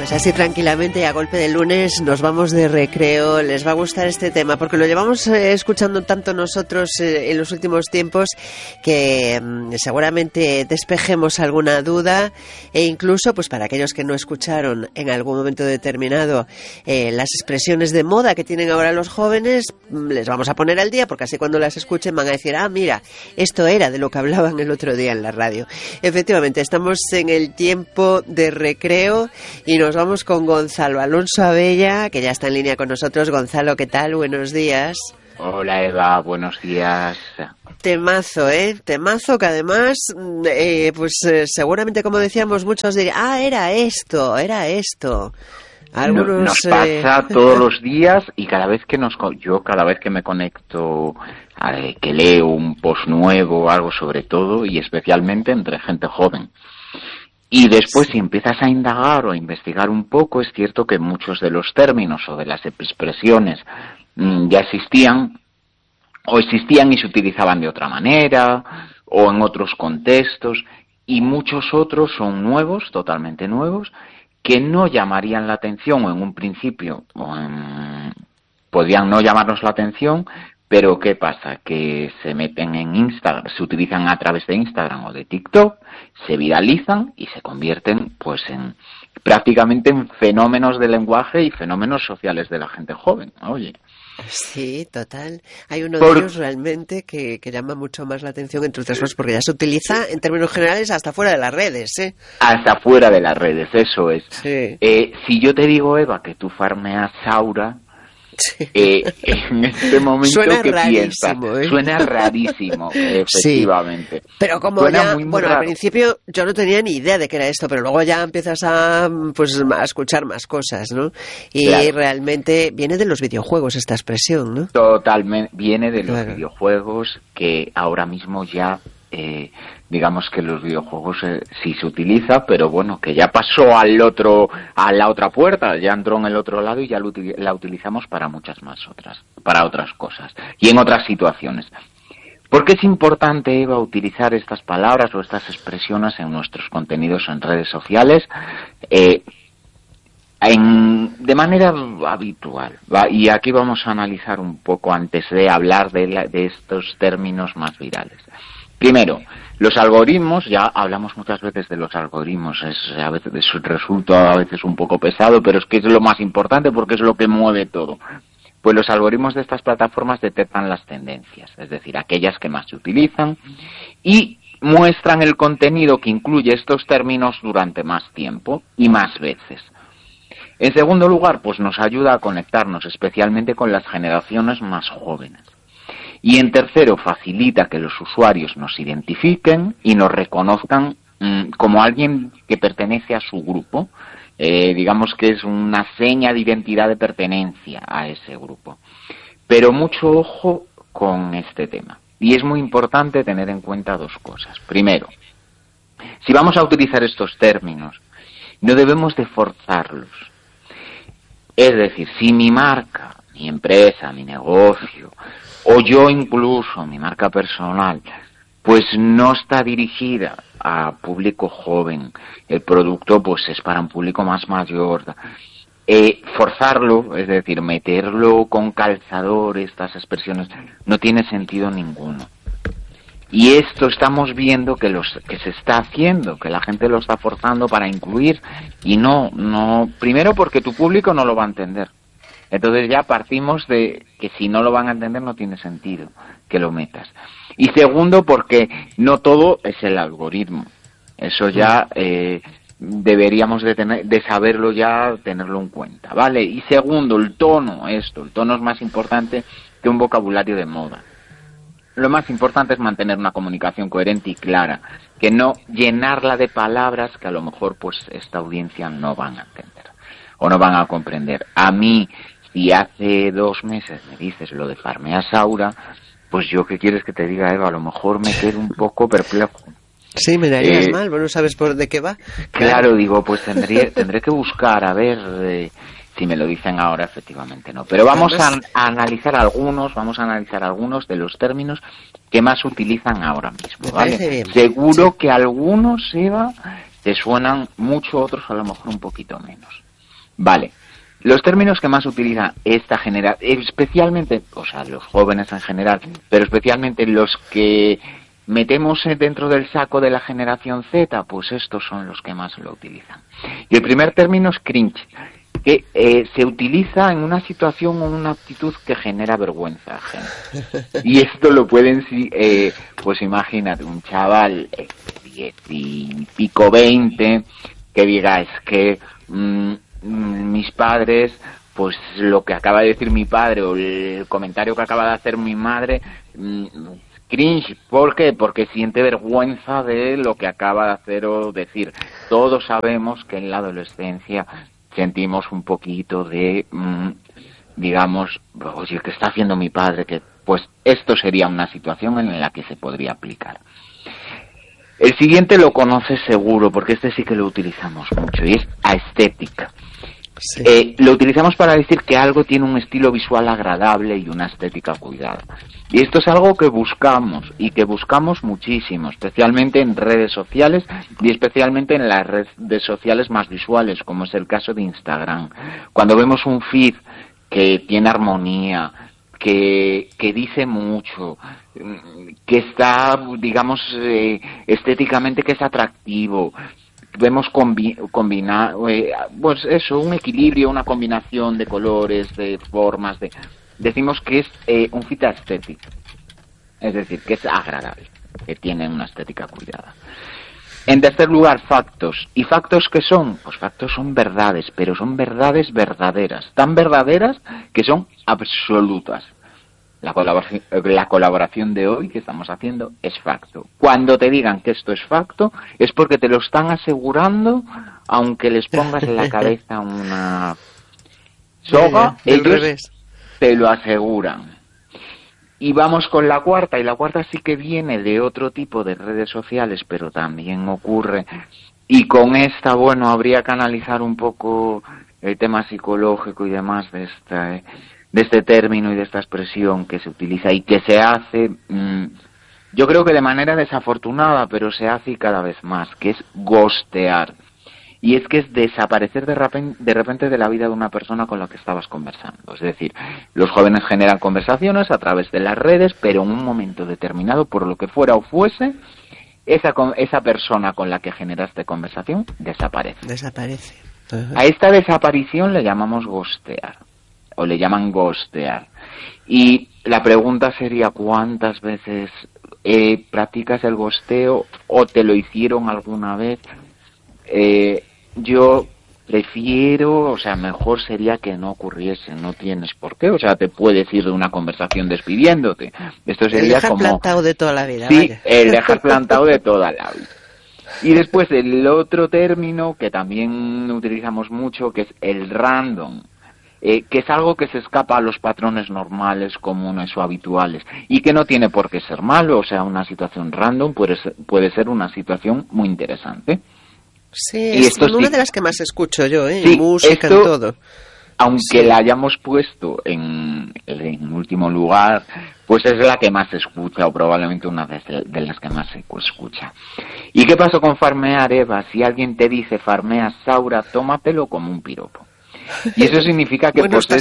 Pues así tranquilamente y a golpe de lunes nos vamos de recreo. Les va a gustar este tema porque lo llevamos escuchando tanto nosotros en los últimos tiempos que seguramente despejemos alguna duda e incluso pues para aquellos que no escucharon en algún momento determinado las expresiones de moda que tienen ahora los jóvenes, les vamos a poner al día porque así cuando las escuchen van a decir, ah, mira, esto era de lo que hablaban el otro día en la radio. Efectivamente, estamos en el tiempo de recreo y nos vamos con Gonzalo Alonso Abella, que ya está en línea con nosotros. Gonzalo, ¿qué tal? Buenos días. Hola Eva, buenos días. Temazo, temazo que además, seguramente como decíamos muchos dirían, era esto. Algunos, nos pasa todos los días y cada vez que me conecto, que leo un post nuevo o algo sobre todo y especialmente entre gente joven. Y después si empiezas a indagar o a investigar un poco, es cierto que muchos de los términos o de las expresiones ya existían y se utilizaban de otra manera o en otros contextos y muchos otros son nuevos, totalmente nuevos, que no llamarían la atención o en un principio podrían no llamarnos la atención, pero ¿qué pasa? Que se meten en Instagram, se utilizan a través de Instagram o de TikTok, se viralizan y se convierten pues en prácticamente en fenómenos de lenguaje y fenómenos sociales de la gente joven. Oye. Sí, total. Hay uno de ellos realmente que llama mucho más la atención, entre otras cosas, porque ya se utiliza en términos generales hasta fuera de las redes, ¿eh? Hasta fuera de las redes, eso es. Sí. Si yo te digo, Eva, que tú farmeas Aura, sí. En este momento, suena ¿qué rarísimo, piensas? Suena rarísimo, efectivamente. Sí. Pero como suena ya, muy al principio yo no tenía ni idea de qué era esto, pero luego ya empiezas a escuchar más cosas, ¿no? Y claro, realmente viene de los videojuegos esta expresión, ¿no? Totalmente, viene de los videojuegos que ahora mismo ya... digamos que los videojuegos sí se utiliza, pero bueno, que ya pasó a la otra puerta, ya entró en el otro lado y ya la utilizamos para para otras cosas y en otras situaciones. ¿Por qué es importante, Eva, utilizar estas palabras o estas expresiones en nuestros contenidos en redes sociales de manera habitual? Y aquí vamos a analizar un poco antes de hablar de estos términos más virales. Primero, los algoritmos, ya hablamos muchas veces de los algoritmos, a veces resulta a veces un poco pesado, pero es que es lo más importante porque es lo que mueve todo. Pues los algoritmos de estas plataformas detectan las tendencias, es decir, aquellas que más se utilizan, y muestran el contenido que incluye estos términos durante más tiempo y más veces. En segundo lugar, pues nos ayuda a conectarnos especialmente con las generaciones más jóvenes. Y en tercero, facilita que los usuarios nos identifiquen y nos reconozcan como alguien que pertenece a su grupo. Digamos que es una seña de identidad de pertenencia a ese grupo. Pero mucho ojo con este tema. Y es muy importante tener en cuenta dos cosas. Primero, si vamos a utilizar estos términos, no debemos de forzarlos. Es decir, si mi marca, mi empresa, mi negocio, o yo incluso, mi marca personal, pues no está dirigida a público joven, el producto pues es para un público más mayor, forzarlo, es decir, meterlo con calzador, estas expresiones, no tiene sentido ninguno. Y esto estamos viendo que se está haciendo, que la gente lo está forzando para incluir, y no, primero porque tu público no lo va a entender. Entonces ya partimos de que si no lo van a entender no tiene sentido que lo metas. Y segundo, porque no todo es el algoritmo. Eso ya deberíamos de saberlo ya, tenerlo en cuenta, ¿vale? Y segundo, el tono es más importante que un vocabulario de moda. Lo más importante es mantener una comunicación coherente y clara, que no llenarla de palabras que a lo mejor pues esta audiencia no van a entender o no van a comprender. A mí, si hace 2 meses me dices lo de farmeas Aura, pues yo, ¿qué quieres que te diga, Eva? A lo mejor me quedo un poco perplejo. Sí, me darías mal, bueno, ¿sabes de qué va? Claro, digo, pues tendré que buscar a ver si me lo dicen ahora, efectivamente no. Pero vamos a analizar algunos de los términos que más utilizan ahora mismo, ¿vale? Seguro que algunos, Eva, te suenan mucho, otros a lo mejor un poquito menos. Vale. Los términos que más utiliza esta generación, especialmente, o sea, los jóvenes en general, pero especialmente los que metemos dentro del saco de la generación Z, pues estos son los que más lo utilizan. Y el primer término es cringe, que se utiliza en una situación o una actitud que genera vergüenza ajena. Y esto lo pueden, pues imagínate, un chaval de 10 y pico, 20, que diga, es que mis padres, pues lo que acaba de decir mi padre o el comentario que acaba de hacer mi madre, cringe. ¿Por qué? Porque siente vergüenza de lo que acaba de hacer o decir. Todos sabemos que en la adolescencia sentimos un poquito de, digamos, oye, ¿qué está haciendo mi padre? Que pues esto sería una situación en la que se podría aplicar. El siguiente lo conoces seguro, porque este sí que lo utilizamos mucho, y es aesthetic. Sí. Lo utilizamos para decir que algo tiene un estilo visual agradable y una estética cuidada. Y esto es algo que buscamos, y que buscamos muchísimo, especialmente en redes sociales, y especialmente en las redes sociales más visuales, como es el caso de Instagram. Cuando vemos un feed que tiene armonía, que dice mucho, que está, digamos, estéticamente que es atractivo, vemos combinar, pues eso, un equilibrio, una combinación de colores, de formas, decimos que es un fit aesthetic, es decir, que es agradable, que tiene una estética cuidada. En tercer lugar, factos. ¿Y factos qué son? Pues factos son verdades, pero son verdades verdaderas, tan verdaderas que son absolutas. La colaboración de hoy que estamos haciendo es facto. Cuando te digan que esto es facto, es porque te lo están asegurando, aunque les pongas en la cabeza una soga, ellos te lo aseguran. Y vamos con la cuarta, y la cuarta sí que viene de otro tipo de redes sociales, pero también ocurre. Y con esta, bueno, habría que analizar un poco el tema psicológico y demás de este término y de esta expresión que se utiliza y que se hace, yo creo que de manera desafortunada, pero se hace cada vez más, que es ghostear. Y es que es desaparecer de repente de la vida de una persona con la que estabas conversando. Es decir, los jóvenes generan conversaciones a través de las redes, pero en un momento determinado, por lo que fuera o fuese, esa persona con la que generaste conversación desaparece. Desaparece. A esta desaparición le llamamos ghostear, o le llaman ghostear. Y la pregunta sería, ¿cuántas veces practicas el ghosteo o te lo hicieron alguna vez? Yo prefiero, o sea, mejor sería que no ocurriese, no tienes por qué, o sea, te puedes ir de una conversación despidiéndote. Esto sería el dejar como... plantado de toda la vida. Sí, vaya. El dejar plantado de toda la vida. Y después el otro término que también utilizamos mucho, que es el random, que es algo que se escapa a los patrones normales, comunes o habituales, y que no tiene por qué ser malo, o sea, una situación random puede ser una situación muy interesante. Sí, es una de las que más escucho yo, sí, en música, en todo. Aunque sí. La hayamos puesto en último lugar, pues es la que más se escucha, o probablemente una de las que más se escucha. ¿Y qué pasó con farmear, Eva? Si alguien te dice farmea Saura, tómatelo como un piropo. Y eso significa que bueno, posees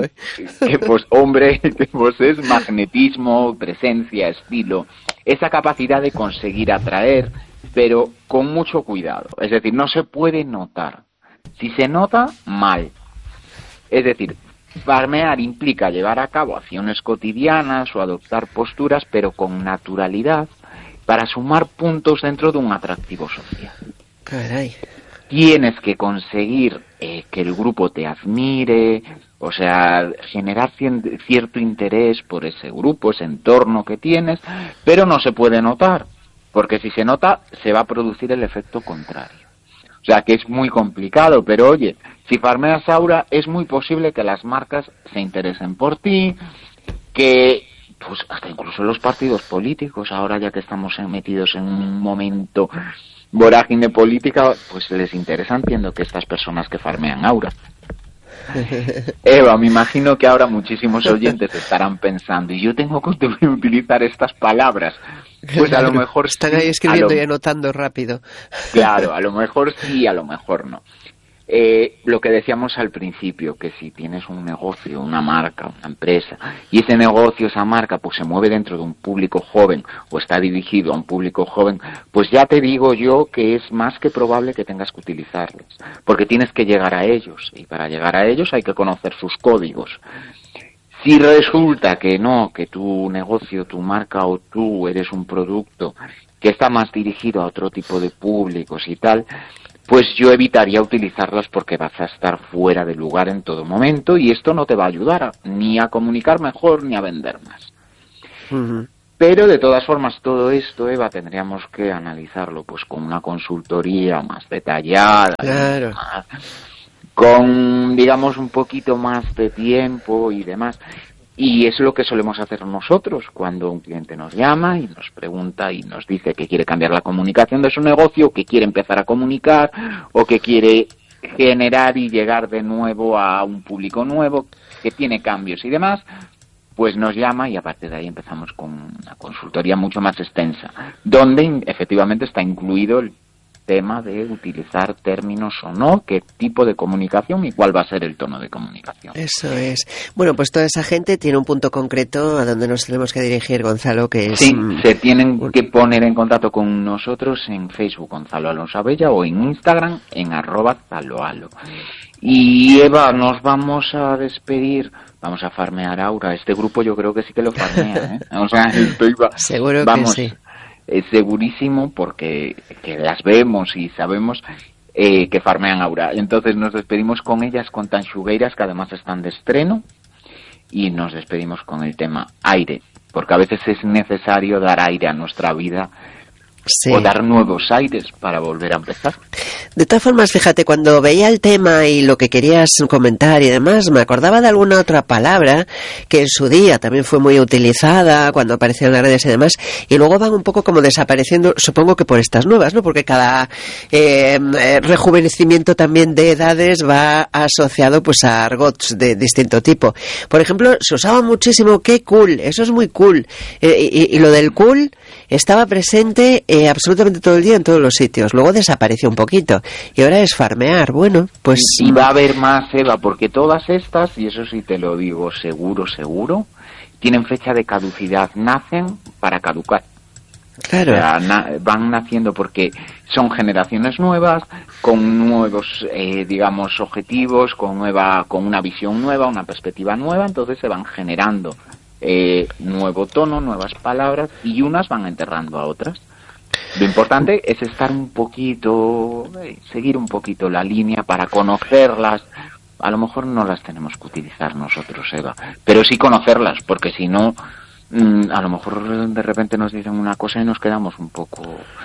que posees magnetismo, presencia, estilo, esa capacidad de conseguir atraer, pero con mucho cuidado. Es decir, no se puede notar. Si se nota, mal. Es decir, farmear implica llevar a cabo acciones cotidianas o adoptar posturas, pero con naturalidad, para sumar puntos dentro de un atractivo social. Caray. Tienes que conseguir que el grupo te admire, o sea, generar cierto interés por ese grupo, ese entorno que tienes, pero no se puede notar, porque si se nota se va a producir el efecto contrario. O sea, que es muy complicado, pero oye, si farmeas Aura es muy posible que las marcas se interesen por ti, que pues hasta incluso los partidos políticos, ahora ya que estamos metidos en un momento vorágine política, pues les interesa, entiendo, que estas personas que farmean Aura. Eva, me imagino que ahora muchísimos oyentes estarán pensando, ¿y yo tengo que utilizar estas palabras? Pues a lo mejor están ahí escribiendo y anotando rápido. Claro, a lo mejor sí, a lo mejor no. lo que decíamos al principio, que si tienes un negocio, una marca, una empresa, y ese negocio, esa marca, pues se mueve dentro de un público joven o está dirigido a un público joven, pues ya te digo yo que es más que probable que tengas que utilizarlos, porque tienes que llegar a ellos, y para llegar a ellos hay que conocer sus códigos. Si resulta que no, que tu negocio, tu marca o tú eres un producto que está más dirigido a otro tipo de públicos y tal, pues yo evitaría utilizarlas porque vas a estar fuera de lugar en todo momento y esto no te va a ayudar ni a comunicar mejor ni a vender más. Uh-huh. Pero de todas formas todo esto, Eva, tendríamos que analizarlo pues con una consultoría más detallada, claro, con, digamos, un poquito más de tiempo y demás. Y es lo que solemos hacer nosotros cuando un cliente nos llama y nos pregunta y nos dice que quiere cambiar la comunicación de su negocio, que quiere empezar a comunicar o que quiere generar y llegar de nuevo a un público nuevo, que tiene cambios y demás, pues nos llama y a partir de ahí empezamos con una consultoría mucho más extensa, donde efectivamente está incluido el tema de utilizar términos o no, qué tipo de comunicación y cuál va a ser el tono de comunicación. Eso es. Bueno, pues toda esa gente tiene un punto concreto a donde nos tenemos que dirigir, Gonzalo, que es... Sí, se tienen que poner en contacto con nosotros en Facebook, Gonzalo Alonso Abella, o en Instagram, en @zaloalo. Y Eva, nos vamos a despedir, vamos a farmear Aura. Este grupo yo creo que sí que lo farmea, ¿eh? O sea, seguro vamos, que sí. Es segurísimo porque que las vemos y sabemos que farmean Aura. Entonces nos despedimos con ellas, con Tanxugueiras, que además están de estreno, y nos despedimos con el tema aire, porque a veces es necesario dar aire a nuestra vida, sí, o dar nuevos aires para volver a empezar. De todas formas, fíjate, cuando veía el tema y lo que querías comentar y demás, me acordaba de alguna otra palabra que en su día también fue muy utilizada cuando aparecían en las redes y demás, y luego van un poco como desapareciendo, supongo que por estas nuevas, ¿no? Porque cada rejuvenecimiento también de edades va asociado pues a argots de distinto tipo. Por ejemplo, se usaba muchísimo qué cool, eso es muy cool, y lo del cool estaba presente absolutamente todo el día en todos los sitios. Luego desapareció un poquito y ahora es farmear. Bueno, pues... Y va a haber más, Eva, porque todas estas, y eso sí te lo digo seguro, tienen fecha de caducidad, nacen para caducar. Claro. O sea, van naciendo porque son generaciones nuevas, con nuevos, digamos, objetivos, con una visión nueva, una perspectiva nueva, entonces se van generando nuevo tono, nuevas palabras, y unas van enterrando a otras. Lo importante es estar un poquito, seguir un poquito la línea para conocerlas. A lo mejor no las tenemos que utilizar nosotros, Eva, pero sí conocerlas, porque si no, a lo mejor de repente nos dicen una cosa y nos quedamos un poco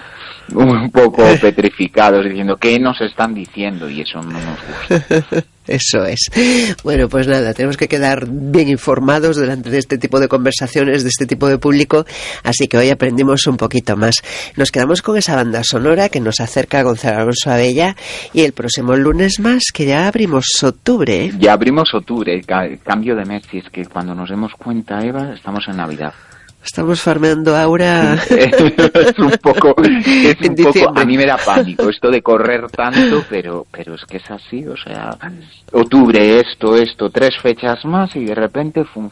petrificados diciendo ¿qué nos están diciendo? Y eso no nos gusta. Eso es. Bueno, pues nada, tenemos que quedar bien informados delante de este tipo de conversaciones, de este tipo de público, así que hoy aprendimos un poquito más. Nos quedamos con esa banda sonora que nos acerca a Gonzalo Alonso Abella, y el próximo lunes más, que ya abrimos octubre, ¿eh? Ya abrimos octubre, cambio de mes, y es que cuando nos demos cuenta, Eva, estamos en Navidad. Estamos farmeando Aura. Es un poco, a mí me da pánico esto de correr tanto, pero es que es así, o sea, octubre, esto, 3 fechas más y de repente, fum.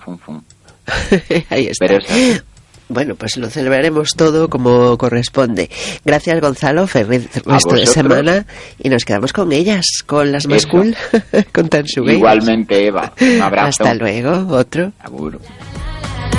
Ahí está. Pero es así. Bueno, pues lo celebraremos todo como corresponde. Gracias, Gonzalo. Feliz resto de semana. Y nos quedamos con ellas, con las más cool, con Tanxugueiras. Igualmente, Eva. Un abrazo. Hasta luego. Otro. Agur.